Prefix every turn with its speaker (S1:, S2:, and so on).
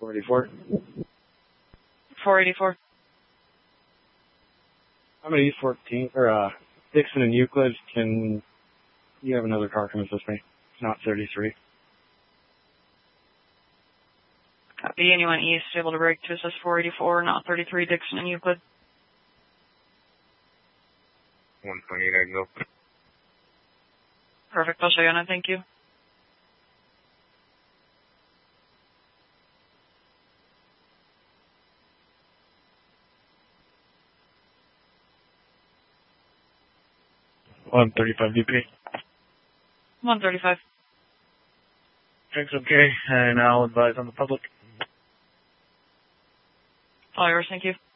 S1: 484.
S2: 484.
S1: I'm at East 14, or Dixon and Euclid. Can you have another car come assist me? It's not 33.
S2: Copy. Anyone east able to break to assist 484, not 33, Dixon and Euclid.
S3: 128 exit.
S2: Perfect. I'll show you on it. Thank you.
S1: DP.
S2: 135.
S1: Check's okay, and I'll advise on the public.
S2: All yours. Thank you.